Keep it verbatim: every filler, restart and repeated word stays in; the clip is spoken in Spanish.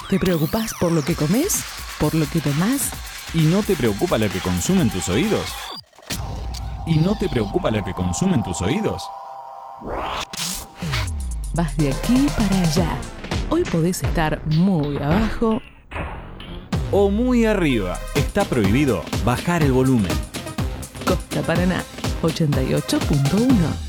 ¿Te preocupás por lo que comes? ¿Por lo que tomás? ¿Y no te preocupa lo que consumen tus oídos? ¿Y no te preocupa lo que consumen tus oídos? Vas de aquí para allá. Hoy podés estar muy abajo o muy arriba. Está prohibido bajar el volumen. Costa Paraná, ochenta y ocho punto uno.